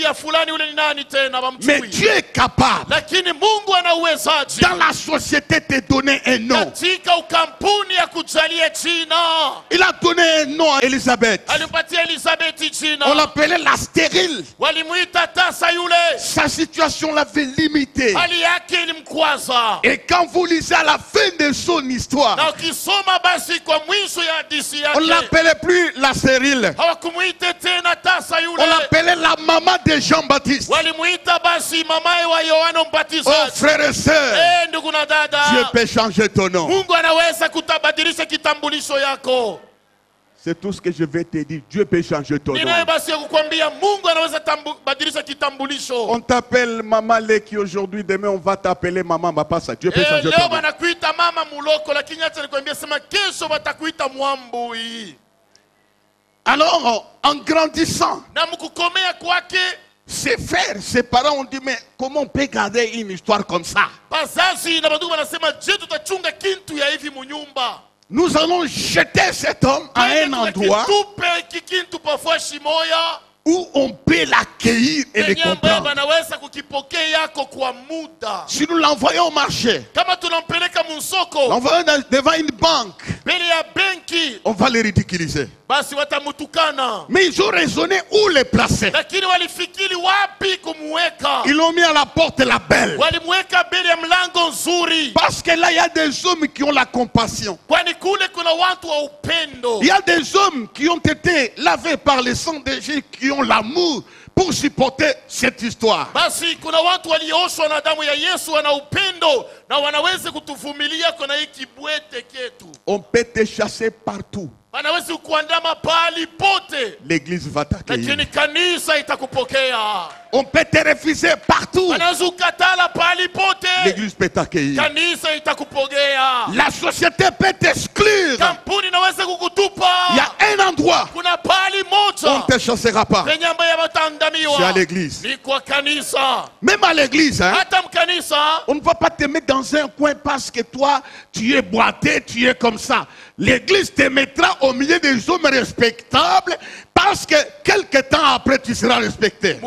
Mais Dieu est capable. Dans la société te donner un nom. Il a donné un nom à Élisabeth. On l'appelait la stérile. Sa situation l'avait limitée. Et quand vous lisez à la fin de son histoire, on ne l'appelait plus la stérile. On l'appelait la maman de Jean-Baptiste. Oh frères et sœurs, Dieu peut changer ton nom. C'est tout ce que je vais te dire. Dieu peut changer ton nom. On t'appelle Maman Leki aujourd'hui, demain on va t'appeler Maman Mapasa. Dieu peut changer ton nom. Alors, en grandissant, ses frères, ses parents ont dit, mais comment on peut garder une histoire comme ça? Nous allons jeter cet homme à un endroit où on peut l'accueillir et le comprendre. Si nous l'envoyons au marché, l'envoyons devant une banque, on va le ridiculiser. Mais ils ont raisonné où les placer. Ils l'ont mis à la porte la belle. Parce que là il y a des hommes qui ont la compassion. Il y a des hommes qui ont été lavés par le sang de Jésus, qui ont l'amour pour supporter cette histoire. On peut te chasser partout. L'église va t'accueillir. On peut te refuser partout. L'église peut t'accueillir. La société peut t'exclure. Il y a un endroit où on ne te chassera pas. C'est à l'église. Même à l'église, hein, on ne va pas te mettre dans un coin parce que toi, tu es boité, tu es comme ça. L'église te mettra au milieu des hommes respectables parce que quelque temps après tu seras respecté.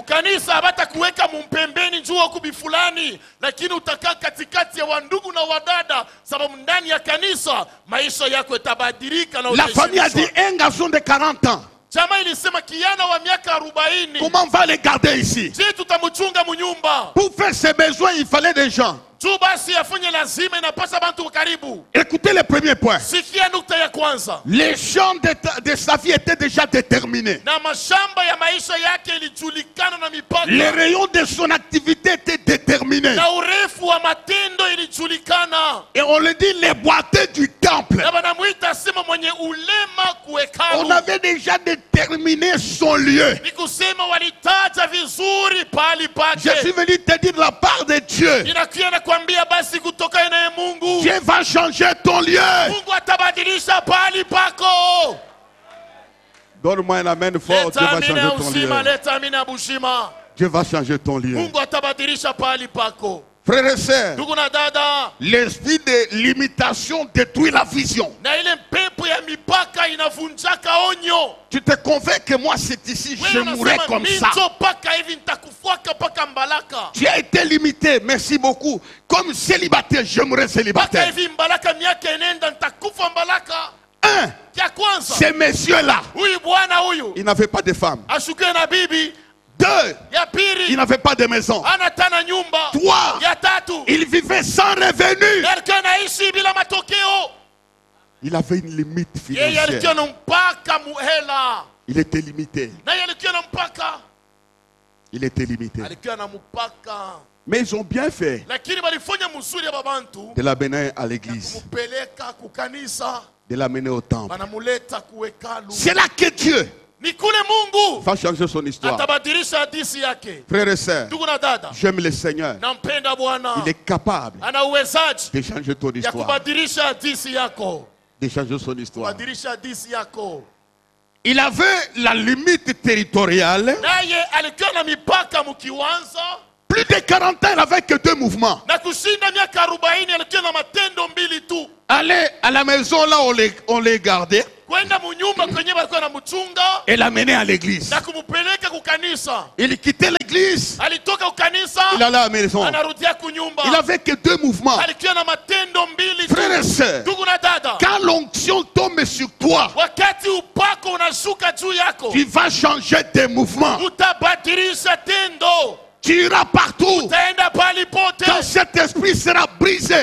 La famille a dit un garçon de 40 ans. Comment on va les garder ici? Pour faire ses besoins, il fallait des gens. Écoutez le premier point. Les champs de sa vie étaient déjà déterminés. Les rayons de son activité étaient déterminés. Et on le dit les boiteux du temple. On avait déjà déterminé son lieu. Je suis venu te dire de la part de Dieu. Dieu va changer ton lieu. Donne-moi un amen fort. Dieu va changer ton lieu. Dieu va changer ton lieu. Frères et sœurs, l'esprit de limitation détruit la vision. Tu te convaincs que moi c'est ici, je mourrai comme ça. Tu as été limité, merci beaucoup. Comme célibataire, je mourrai célibataire. Un, ces messieurs-là, ils n'avaient pas de femme. Deux, il n'avait pas de maison. Trois, il vivait sans revenu. Il avait une limite financière. Il était limité. Il était limité. Mais ils ont bien fait de l'amener à l'église, de l'amener au temple. C'est là que Dieu va changer son histoire. Frères et sœurs, j'aime le Seigneur. Il est capable de changer ton histoire. De changer son histoire. Il avait la limite territoriale. Plus de 40 ans, il n'avait que 2 mouvements. Aller à la maison là où on les gardait. et l'amener à l'église. Il quittait l'église, il allait à la maison. Il n'avait que deux mouvements. Frères et sœurs, quand l'onction tombe sur toi, tu vas changer tes mouvements. Tu iras partout. Quand cet esprit sera brisé,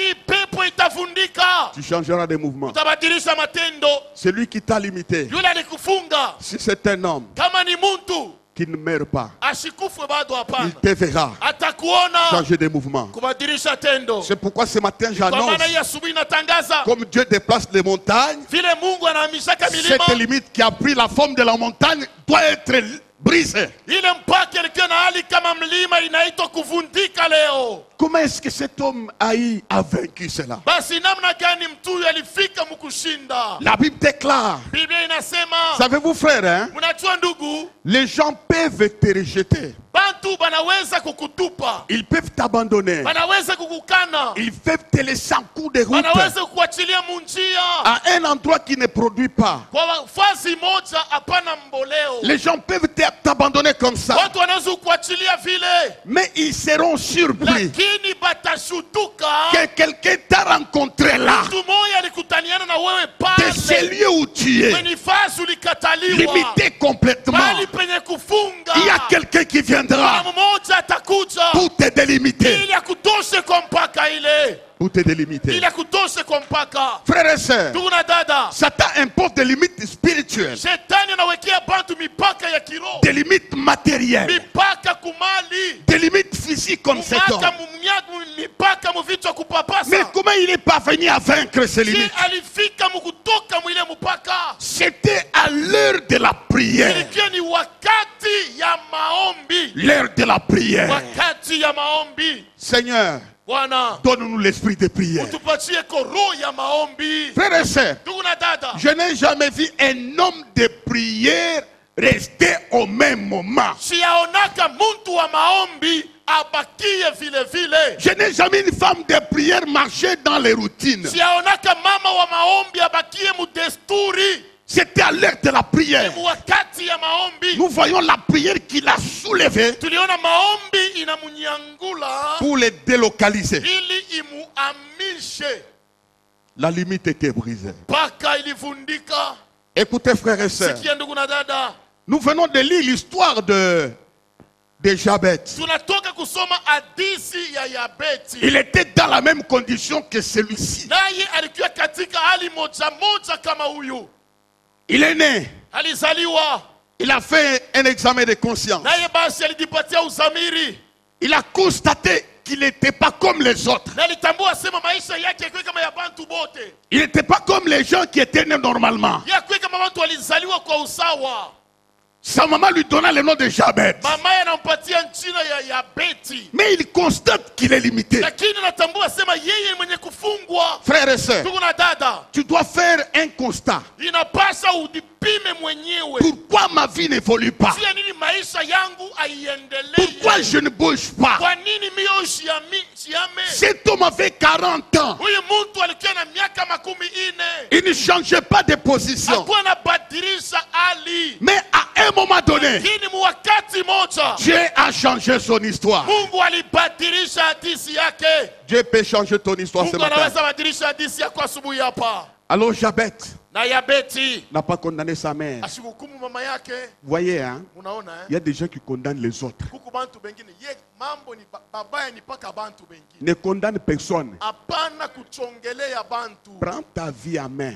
tu changeras de mouvement. Celui qui t'a limité, si c'est un homme qui ne meurt pas, il te verra changer de mouvement. C'est pourquoi ce matin j'annonce, comme Dieu déplace les montagnes, cette limite qui a pris la forme de la montagne doit être brisée. Comment est-ce que cet homme a vaincu cela? La Bible déclare, savez-vous frère, hein? Les gens peuvent te rejeter. Ils peuvent t'abandonner. Ils peuvent te laisser en cours de route à un endroit qui ne produit pas. Les gens peuvent t'abandonner comme ça. Mais ils seront surpris que quelqu'un t'a rencontré là. De ce lieu où tu es, limité complètement, il y a quelqu'un qui viendra pour te délimiter. Pour te délimiter. Frères et sœurs, Satan impose des limites spirituelles, des limites matérielles, des limites physiques comme cet homme. Mais comment il est parvenu à vaincre ces limites? C'était à l'heure de la prière. L'heure de la prière. Seigneur, donne-nous l'esprit de prière. Frères et sœurs, je n'ai jamais vu un homme de prière rester au même moment. Je n'ai jamais une femme de prière marcher dans les routines. C'était à l'heure de la prière. Nous voyons la prière qu'il a soulevée pour les délocaliser. La limite était brisée. Écoutez frères et sœurs, nous venons de lire l'histoire de Jabez. Il était dans la même condition que celui-ci. Il est né. Il a fait un examen de conscience. Il a constaté qu'il n'était pas comme les autres. Il n'était pas comme les gens qui étaient nés normalement. Sa maman lui donna le nom de Jabez. Mais il constate qu'il est limité. Frères et sœurs, tu dois faire un constat. Pourquoi ma vie n'évolue pas? Pourquoi je ne bouge pas? Cet homme avait 40 ans. Il ne changeait pas de position. Mais à un moment donné, Dieu a changé son histoire. Dieu peut changer ton histoire ce matin. Alors Jabez n'a pas condamné sa mère. Vous voyez, hein? Il y a des gens qui condamnent les autres. Ne condamne personne. Prends ta vie à main.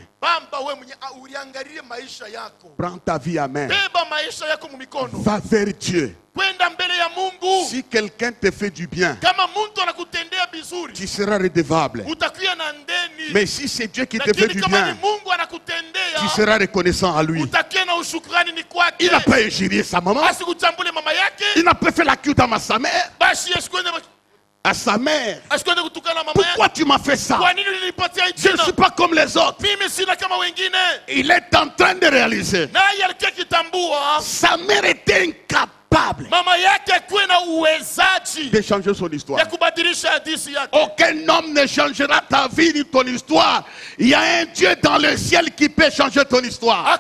Prends ta vie à main. Va vers Dieu. Si quelqu'un te fait du bien, tu seras redevable. Mais si c'est Dieu qui te fait du bien, tu seras reconnaissant à lui. Il n'a pas injurié sa maman. Il n'a pas fait la cuite à sa mère. À sa mère. Pourquoi tu m'as fait ça? Je ne suis pas comme les autres. Il est en train de réaliser. Sa mère était incapable de changer son histoire. Aucun homme ne changera ta vie ni ton histoire. Il y a un Dieu dans le ciel qui peut changer ton histoire.